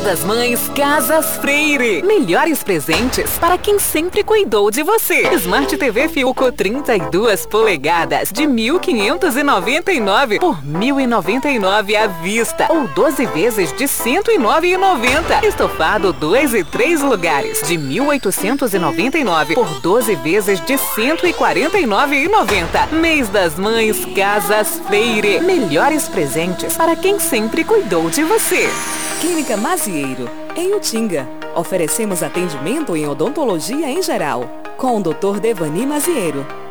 das Mães Casas Freire. Melhores presentes para quem sempre cuidou de você. Smart TV Fiuco 32 polegadas de 1.599 por 1.099 à vista ou 12 vezes de 109,90. Estofado 2 e 3 lugares de 1.899 por 12 vezes de 149,90. Mês das Mães Casas Freire. Melhores presentes para quem sempre cuidou de você. Clínica Mazieiro, em Utinga. Oferecemos atendimento em odontologia em geral, com o Dr. Devani Mazieiro.